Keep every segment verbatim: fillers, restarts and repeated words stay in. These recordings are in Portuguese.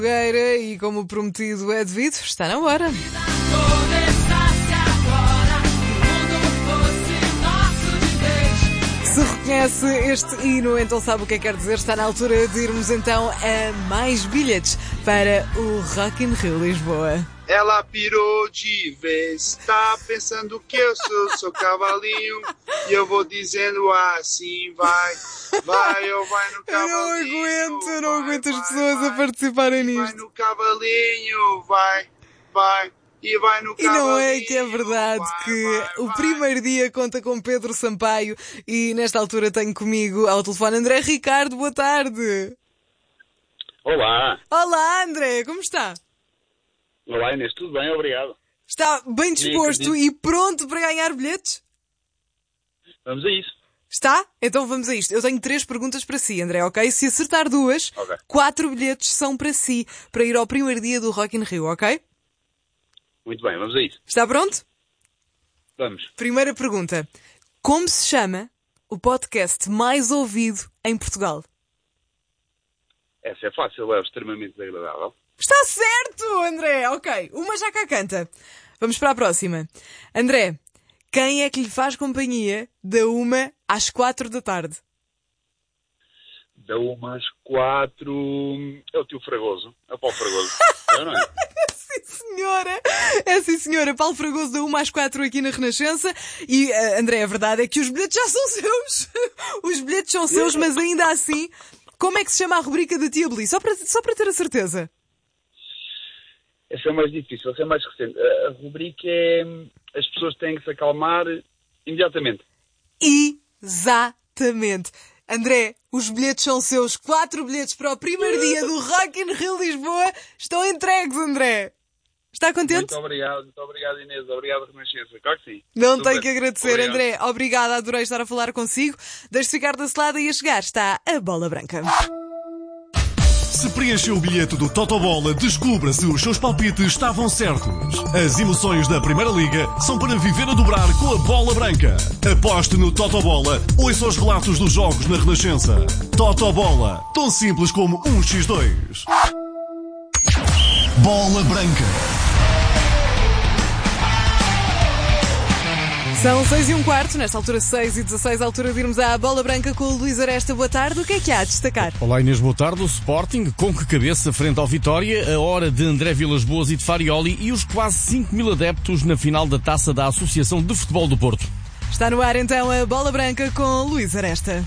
E como prometido é devido, está na hora. Se reconhece este hino, então sabe o que é que quer dizer. Está na altura de irmos então a mais bilhetes para o Rock in Rio Lisboa. Ela pirou de vez, tá pensando que eu sou seu cavalinho. E eu vou dizendo assim, vai, vai, eu vai no cavalinho. Eu não aguento, eu não vai, aguento as vai, pessoas vai, a participarem nisto. Vai no cavalinho, vai, vai. E vai no E não é cavalinho, que é verdade vai, que vai, o vai. primeiro dia conta com Pedro Sampaio e nesta altura tenho comigo ao telefone André Ricardo. Boa tarde. Olá. Olá André, como está? Olá Inês, tudo bem? Obrigado. Está bem disposto e pronto para ganhar bilhetes? Vamos a isso. Está? Então vamos a isto. Eu tenho três perguntas para si, André, ok? Se acertar duas, Ok. quatro bilhetes são para si, para ir ao primeiro dia do Rock in Rio, ok? Muito bem, vamos a isso. Está pronto? Vamos. Primeira pergunta. Como se chama o podcast mais ouvido em Portugal? Essa é fácil, é extremamente desagradável. Está certo, André! Ok, uma já cá canta. Vamos para a próxima. André, quem é que lhe faz companhia da uma às quatro da tarde? Da uma às quatro... É o tio Fragoso. É o Paulo Fragoso. É, não é? Sim, senhora! É sim, senhora. Paulo Fragoso da uma às quatro aqui na Renascença. E, uh, André, a verdade é que os bilhetes já são seus. Os bilhetes são seus, mas ainda assim, como é que se chama a rubrica da Tia Beli? Só para, só para ter a certeza. Essa é mais difícil, essa é mais recente. A, a rubrica é... As pessoas têm que se acalmar imediatamente. Exatamente. André, os bilhetes são seus. Quatro bilhetes para o primeiro dia do Rock in Rio Lisboa estão entregues, André. Está contente? Muito obrigado, muito obrigado Inês. Obrigado, Renascença. Claro que sim. Não Super. tenho que agradecer, Obrigado. André. Obrigada, adorei estar a falar consigo. Deixe-se ficar desse lado e a chegar está a Bola Branca. Se preencheu o bilhete do Totobola, descubra se os seus palpites estavam certos. As emoções da Primeira Liga são para viver a dobrar com a Bola Branca. Aposte no Totobola, ouça os relatos dos jogos na Renascença. Totobola, tão simples como um por dois. Bola Branca. São seis e um quarto, nesta altura seis e dezasseis, à altura de irmos à Bola Branca com o Luís Aresta. Boa tarde, o que é que há a destacar? Olá Inês, boa tarde. O Sporting, com que cabeça frente ao Vitória, a hora de André Vilas-Boas e de Farioli e os quase cinco mil adeptos na final da Taça da Associação de Futebol do Porto. Está no ar então a Bola Branca com o Luís Aresta.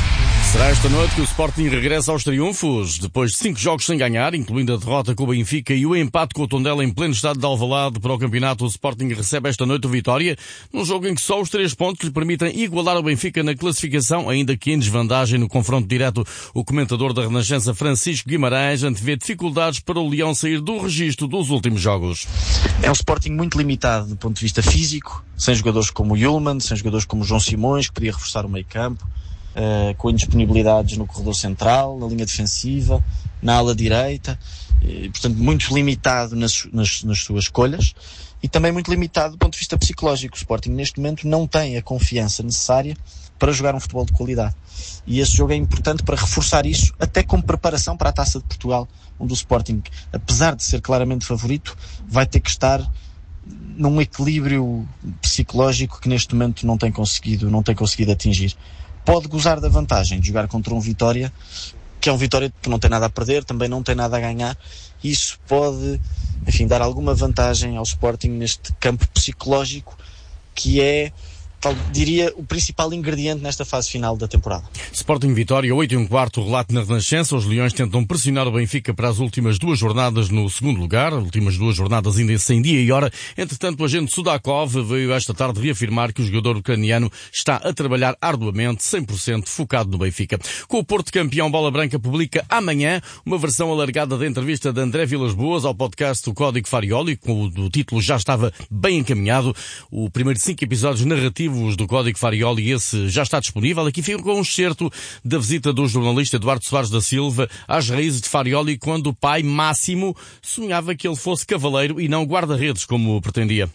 Será esta noite que o Sporting regressa aos triunfos. Depois de cinco jogos sem ganhar, incluindo a derrota com o Benfica e o empate com o Tondela em pleno estado de Alvalade para o campeonato, o Sporting recebe esta noite o Vitória, num jogo em que só os três pontos lhe permitem igualar o Benfica na classificação, ainda que em desvantagem no confronto direto. O comentador da Renascença, Francisco Guimarães, antevê dificuldades para o Leão sair do registro dos últimos jogos. É um Sporting muito limitado do ponto de vista físico, sem jogadores como o Yulman, sem jogadores como o João Simões, que podia reforçar o meio campo. Uh, com indisponibilidades no corredor central, na linha defensiva, na ala direita, e, portanto muito limitado nas, nas, nas suas escolhas e também muito limitado do ponto de vista psicológico. O Sporting neste momento não tem a confiança necessária para jogar um futebol de qualidade e esse jogo é importante para reforçar isso, até como preparação para a Taça de Portugal, onde o Sporting, apesar de ser claramente favorito, vai ter que estar num equilíbrio psicológico que neste momento não tem conseguido, não tem conseguido atingir. Pode gozar da vantagem de jogar contra um Vitória, que é um Vitória que não tem nada a perder, também não tem nada a ganhar. Isso pode, enfim, dar alguma vantagem ao Sporting neste campo psicológico, que é, tal, diria, o principal ingrediente nesta fase final da temporada. Sporting Vitória, oito e um quarto, relato na Renascença. Os Leões tentam pressionar o Benfica para as últimas duas jornadas no segundo lugar. As últimas duas jornadas ainda sem dia e hora. Entretanto, o agente Sudakov veio esta tarde reafirmar que o jogador ucraniano está a trabalhar arduamente, cem por cento focado no Benfica. Com o Porto campeão, Bola Branca publica amanhã uma versão alargada da entrevista de André Vilas-Boas ao podcast do Código Farioli, com o título já estava bem encaminhado. O primeiro de cinco episódios narrativos do Código Farioli, esse já está disponível. Aqui fica com um excerto da visita do jornalista Eduardo Soares da Silva às raízes de Farioli, quando o pai, Máximo, sonhava que ele fosse cavaleiro e não guarda-redes, como pretendia.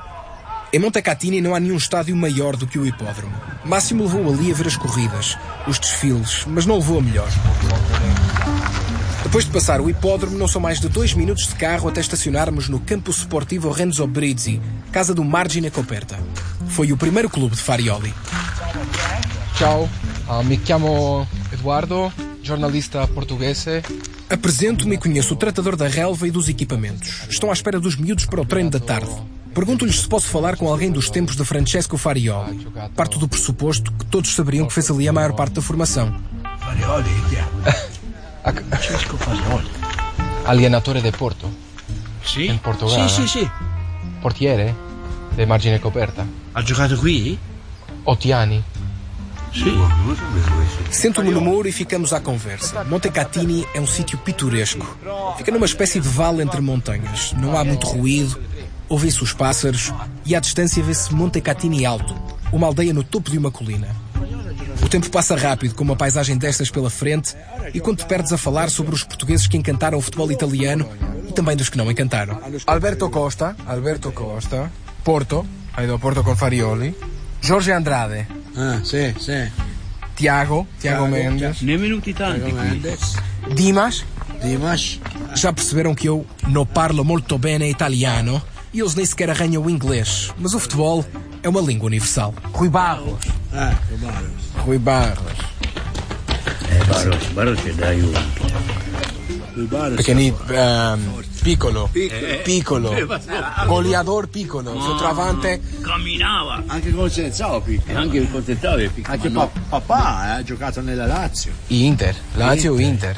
Em Montecatini não há nenhum estádio maior do que o hipódromo. Máximo levou ali a ver as corridas, os desfiles, mas não levou a melhor. Depois de passar o hipódromo, não são mais de dois minutos de carro até estacionarmos no Campo Sportivo Renzo Brizzi, casa do Margine Coperta. Foi o primeiro clube de Farioli. Ciao, uh, mi chiamo Eduardo, jornalista portuguese. Apresento-me e conheço o tratador da relva e dos equipamentos. Estão à espera dos miúdos para o treino da tarde. Pergunto-lhes se posso falar com alguém dos tempos de Francesco Farioli. Parto do pressuposto que todos saberiam que fez ali a maior parte da formação. Farioli? Francesco Farioli. Allenatore de Porto. Sì? In Portogallo. Sì, sì, sì. Portiere de Margine Coperta. Ha giocato qui? Ottiani. Sì. Sento-me no muro e ficamos à conversa. Montecatini é um sítio pitoresco. Fica numa espécie de vale entre montanhas. Não há muito ruído, ouvem-se os pássaros e à distância vê-se Montecatini Alto, uma aldeia no topo de uma colina. O tempo passa rápido com uma paisagem destas pela frente e quando te perdes a falar sobre os portugueses que encantaram o futebol italiano e também dos que não encantaram. Alberto Costa, Alberto Costa, Porto, ha ido a Porto con Farioli. Jorge Andrade. Ah, sì, sì. Tiago, Tiago Mendes. Ne è venuti tanti qui. Dimas. Dimas. Já perceberam que eu não parlo muito bem italiano e eles nem sequer arranham o inglês, mas o futebol é uma língua universal. Rui Barros. Ah, Rui Barros. Rui Barros. Eh, Barros, Barros è da Juve. Rui Barros. Pequenito, um, piccolo, piccolo, goleador piccolo, centroavante. Camminava. Anche con Senzao piccolo. Anche il Contentao è piccolo. Anche pa- papà eh, ha giocato nella Lazio. Inter, Lazio Inter.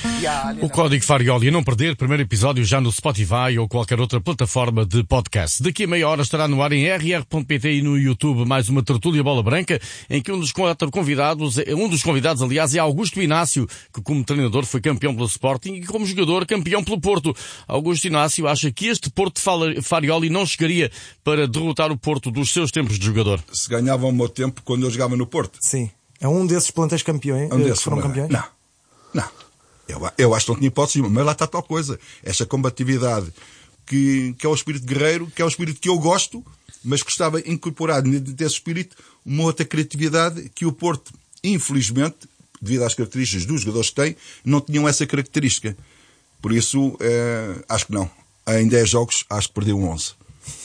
O Código Farioli a não perder, primeiro episódio já no Spotify ou qualquer outra plataforma de podcast. Daqui a meia hora estará no ar em r r ponto p t e no YouTube mais uma tertúlia Bola Branca, em que um dos quatro convidados, um dos convidados, aliás, é Augusto Inácio, que como treinador foi campeão pelo Sporting e como jogador campeão pelo Porto. Augusto Inácio acha que este Porto de Farioli não chegaria para derrotar o Porto dos seus tempos de jogador. Se ganhava o meu tempo quando eu jogava no Porto. Sim. É um desses plantéis campeões, um que desses foram não, campeões? Não. Não. Eu, eu acho que não tinha hipótese, mas lá está tal coisa. Esta combatividade que, que é o espírito guerreiro, que é o espírito que eu gosto, mas gostava de incorporar desse espírito uma outra criatividade que o Porto, infelizmente, devido às características dos jogadores que tem, não tinham essa característica. Por isso, eh, acho que não. Em dez jogos, acho que perdeu onze.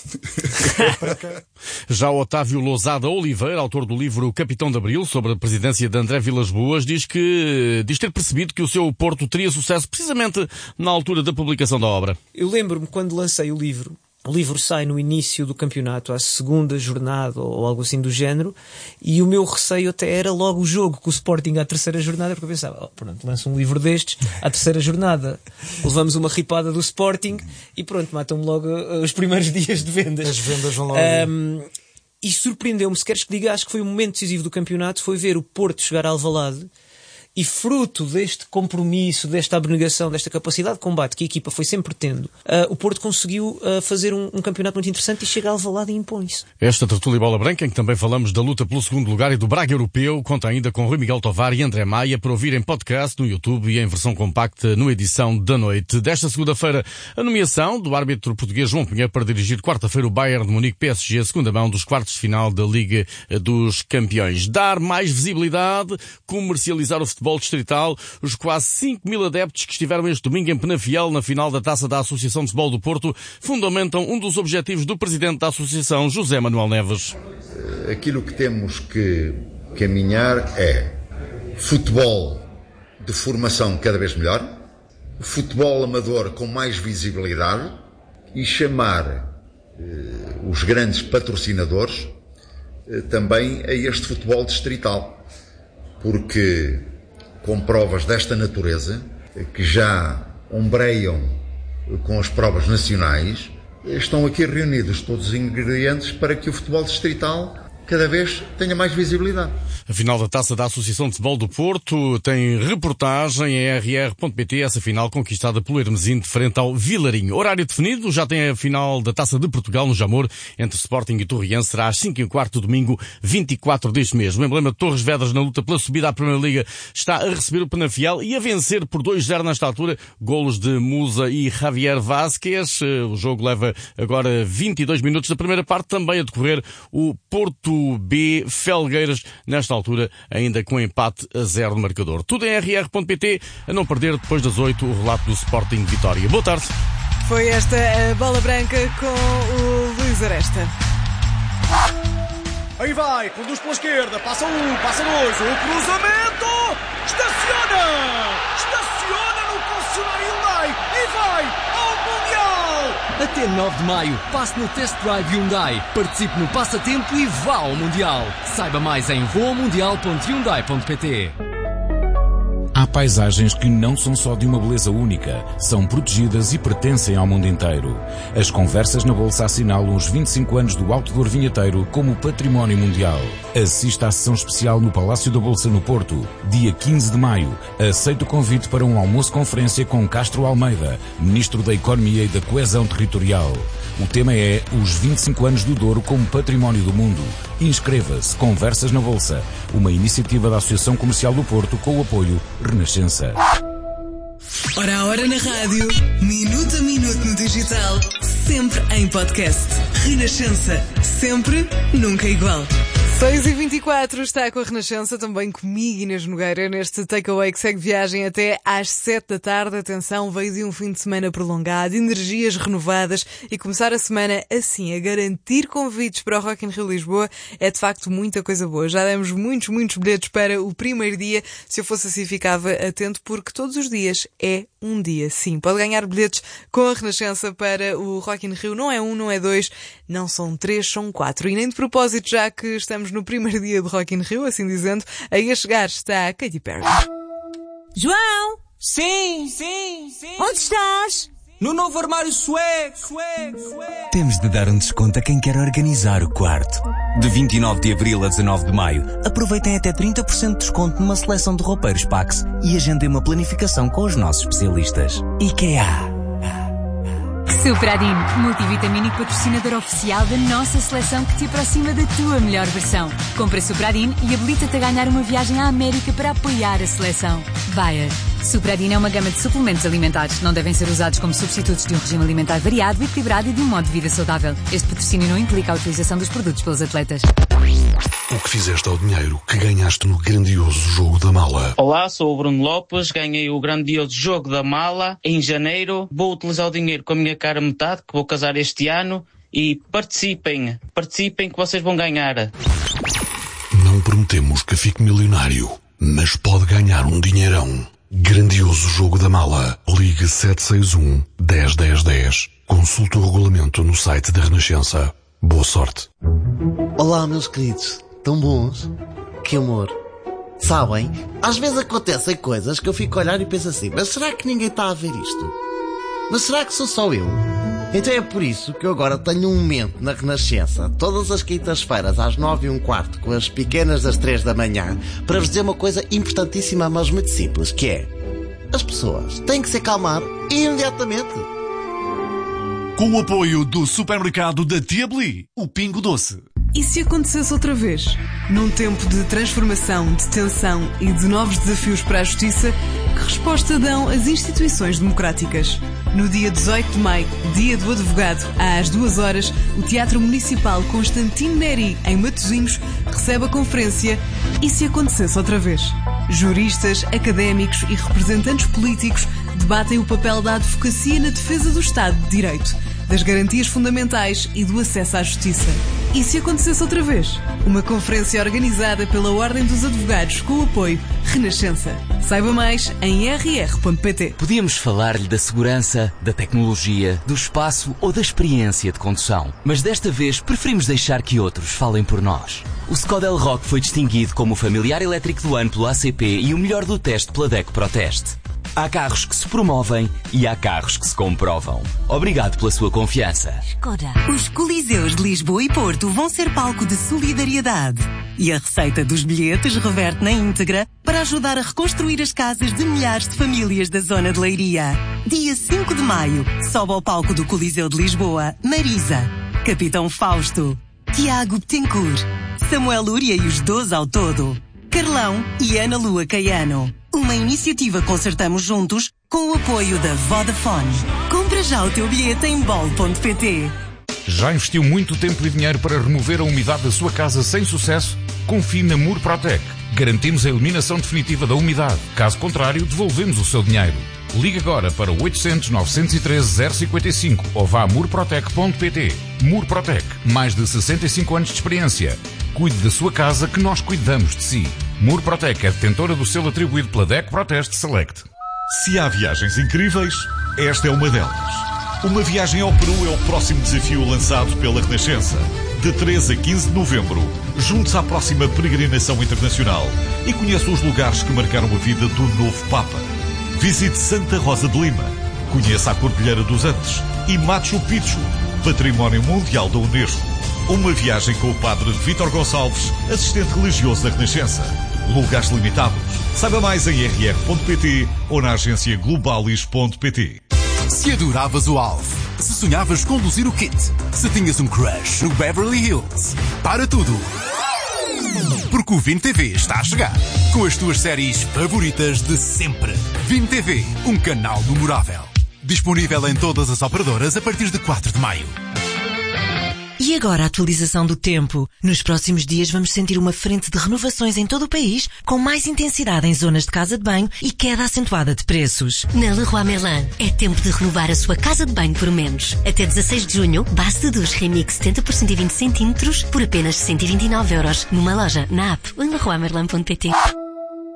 Já o Otávio Lousada Oliveira, autor do livro Capitão de Abril, sobre a presidência de André Vilas Boas, diz que diz ter percebido que o seu Porto teria sucesso precisamente na altura da publicação da obra. Eu lembro-me quando lancei o livro. O livro sai no início do campeonato, à segunda jornada ou algo assim do género, e o meu receio até era logo o jogo com o Sporting à terceira jornada, porque eu pensava, oh, pronto, lanço um livro destes, à terceira jornada levamos uma ripada do Sporting e pronto, matam-me logo uh, os primeiros dias de vendas. As vendas vão logo. Um, e surpreendeu-me, se queres que diga, acho que foi o momento decisivo do campeonato, foi ver o Porto chegar a Alvalade. E fruto deste compromisso, desta abnegação, desta capacidade de combate que a equipa foi sempre tendo, uh, o Porto conseguiu uh, fazer um, um campeonato muito interessante e chega a Alvalade e impõe-se. Esta tertúlia Bola Branca, em que também falamos da luta pelo segundo lugar e do Braga Europeu, conta ainda com Rui Miguel Tovar e André Maia para ouvir em podcast no YouTube e em versão compacta no edição da noite. Desta segunda-feira, a nomeação do árbitro português João Pinheiro para dirigir quarta-feira o Bayern de Munique P S G, segunda mão dos quartos de final da Liga dos Campeões. Dar mais visibilidade, comercializar o futebol distrital, os quase cinco mil adeptos que estiveram este domingo em Penafiel na final da Taça da Associação de Futebol do Porto fundamentam um dos objetivos do presidente da Associação, José Manuel Neves. Aquilo que temos que caminhar é futebol de formação cada vez melhor, futebol amador com mais visibilidade e chamar eh, os grandes patrocinadores eh, também a este futebol distrital. Porque com provas desta natureza, que já ombreiam com as provas nacionais, estão aqui reunidos todos os ingredientes para que o futebol distrital cada vez tenha mais visibilidade. A final da Taça da Associação de Futebol do Porto tem reportagem em r r ponto p t, essa final conquistada pelo Hermesim de frente ao Vilarinho. Horário definido, já tem a final da Taça de Portugal no Jamor, entre Sporting e Torriense, será às cinco e quarto, domingo vinte e quatro deste mês. O emblema de Torres Vedras na luta pela subida à Primeira Liga está a receber o Penafiel e a vencer por dois a zero nesta altura, golos de Musa e Javier Vázquez. O jogo leva agora vinte e dois minutos da primeira parte, também a decorrer o Porto Grupo B, Felgueiras, nesta altura ainda com empate a zero de marcador. Tudo em r r ponto p t, a não perder depois das oito o relato do Sporting de Vitória. Boa tarde. Foi esta a Bola Branca com o Luís Aresta. Aí vai, conduz pela esquerda, passa um, passa dois, o cruzamento, estaciona, estaciona no concessionário Hyundai e vai ao Mundial! Até nove de maio, passe no Test Drive Hyundai, participe no passatempo e vá ao Mundial. Saiba mais em voa mundial ponto hyundai ponto p t. Há paisagens que não são só de uma beleza única, são protegidas e pertencem ao mundo inteiro. As conversas na Bolsa assinalam os vinte e cinco anos do Outdoor Vinheteiro como Património Mundial. Assista à sessão especial no Palácio da Bolsa no Porto, dia quinze de maio. Aceite o convite para um almoço-conferência com Castro Almeida, Ministro da Economia e da Coesão Territorial. O tema é os vinte e cinco anos do Douro como Património do Mundo. Inscreva-se. Conversas na Bolsa, uma iniciativa da Associação Comercial do Porto com o apoio Renascença. Hora a hora na rádio, minuto a minuto no digital, sempre em podcast. Renascença, sempre, nunca igual. seis e vinte e quatro, está com a Renascença, também comigo, Inês Nogueira, neste takeaway que segue viagem até às sete da tarde. Atenção, veio de um fim de semana prolongado, energias renovadas, e começar a semana assim, a garantir convites para o Rock in Rio Lisboa, é de facto muita coisa boa. Já demos muitos, muitos bilhetes para o primeiro dia. Se eu fosse assim, ficava atento, porque todos os dias é um dia. Sim, pode ganhar bilhetes com a Renascença para o Rock in Rio. Não é um, não é dois, não são três, são quatro. E nem de propósito, já que estamos no primeiro dia do Rock in Rio, assim dizendo, aí a chegar está a Katy Perry. João! Sim, sim, sim. Onde estás? No novo armário sueco. sueco, sueco. Temos de dar um desconto a quem quer organizar o quarto. De vinte e nove de abril a dezanove de maio, aproveitem até trinta por cento de desconto numa seleção de roupeiros Pax e agendem uma planificação com os nossos especialistas. IKEA. Supradin, multivitamínico patrocinador oficial da nossa seleção, que te aproxima da tua melhor versão. Compra Supradin e habilita-te a ganhar uma viagem à América para apoiar a seleção. Bayer. Supradin é uma gama de suplementos alimentares. Não devem ser usados como substitutos de um regime alimentar variado, equilibrado e de um modo de vida saudável. Este patrocínio não implica a utilização dos produtos pelos atletas. O que fizeste ao dinheiro que ganhaste no grandioso jogo da mala? Olá, sou o Bruno Lopes, ganhei o grandioso jogo da mala em janeiro. Vou utilizar o dinheiro com a minha cara metade, que vou casar este ano, e participem, participem que vocês vão ganhar. Não prometemos que fique milionário, mas pode ganhar um dinheirão. Grandioso jogo da mala. Ligue sete seis um, dez, dez, dez. Consulte o regulamento no site da Renascença. Boa sorte. Olá, meus queridos. Tão bons? Que amor. Sabem, às vezes acontecem coisas que eu fico a olhar e penso assim, mas será que ninguém está a ver isto? Mas será que sou só eu? Então é por isso que eu agora tenho um momento na Renascença, todas as quintas-feiras às nove e um quarto, com as pequenas das três da manhã, para vos dizer uma coisa importantíssima, mas muito simples, que é: as pessoas têm que se acalmar imediatamente. Com o apoio do supermercado da Tia Beli, o Pingo Doce. E se acontecesse outra vez? Num tempo de transformação, de tensão e de novos desafios para a justiça, que resposta dão as instituições democráticas? No dia dezoito de maio, dia do advogado, às duas horas, o Teatro Municipal Constantino Neri, em Matosinhos, recebe a conferência E se acontecesse outra vez? Juristas, académicos e representantes políticos debatem o papel da advocacia na defesa do Estado de Direito, das garantias fundamentais e do acesso à justiça. E se acontecesse outra vez? Uma conferência organizada pela Ordem dos Advogados com o apoio Renascença. Saiba mais em r r ponto p t. Podíamos falar-lhe da segurança, da tecnologia, do espaço ou da experiência de condução, mas desta vez preferimos deixar que outros falem por nós. O Skoda Elroq foi distinguido como o familiar elétrico do ano pelo A C P e o melhor do teste pela D E C ProTeste. Há carros que se promovem e há carros que se comprovam. Obrigado pela sua confiança. Skoda. Os Coliseus de Lisboa e Porto vão ser palco de solidariedade. E a receita dos bilhetes reverte na íntegra para ajudar a reconstruir as casas de milhares de famílias da zona de Leiria. Dia cinco de maio, sobe ao palco do Coliseu de Lisboa, Marisa, Capitão Fausto, Tiago Betancourt, Samuel Lúria e os doze ao todo, Carlão e Ana Lua Caiano. Uma iniciativa Concertamos Juntos com o apoio da Vodafone. Compra já o teu bilhete em bol ponto p t. Já investiu muito tempo e dinheiro para remover a umidade da sua casa sem sucesso? Confie na Murprotec. Garantimos a eliminação definitiva da umidade. Caso contrário, devolvemos o seu dinheiro. Ligue agora para oitocentos, novecentos e treze, zero cinquenta e cinco ou vá a murprotec ponto pt. Murprotec. Mais de sessenta e cinco anos de experiência. Cuide da sua casa que nós cuidamos de si. Murprotec é detentora do selo atribuído pela D E C Proteste Select. Se há viagens incríveis, esta é uma delas. Uma viagem ao Peru é o próximo desafio lançado pela Renascença. De treze a quinze de novembro, junte-se à próxima peregrinação internacional e conheça os lugares que marcaram a vida do novo Papa. Visite Santa Rosa de Lima, conheça a Cordilheira dos Andes e Machu Picchu, Património Mundial da Unesco. Uma viagem com o Padre Vítor Gonçalves, assistente religioso da Renascença. Lugares limitados. Saiba mais em r r ponto p t ou na agência globalis ponto p t. Se adoravas o Alf, se sonhavas conduzir o Kit, se tinhas um crush no Beverly Hills, para tudo. Porque o Vim T V está a chegar, com as tuas séries favoritas de sempre. Vim T V, um canal memorável. Disponível em todas as operadoras a partir de quatro de maio. E agora a atualização do tempo. Nos próximos dias vamos sentir uma frente de renovações em todo o país, com mais intensidade em zonas de casa de banho e queda acentuada de preços. Na Leroy Merlin, é tempo de renovar a sua casa de banho por menos. Até dezasseis de junho, base de duche Remix setenta por cento e vinte centímetros por apenas cento e vinte e nove euros. Numa loja, na app ou em leroy merlin ponto p t.